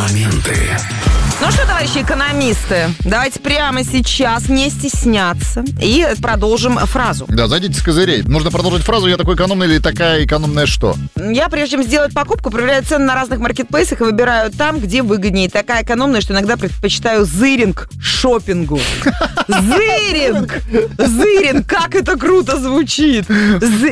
Моменты. Ну что, товарищи экономисты, давайте прямо сейчас не стесняться и продолжим фразу. Да, зайдите с козырей. Нужно продолжить фразу «Я такой экономный» или «такая экономная что?». Я, прежде чем сделать покупку, проверяю цены на разных маркетплейсах и выбираю там, где выгоднее. Такая экономная, что иногда предпочитаю зыринг шопингу. Зыринг! Зыринг! Как это круто звучит!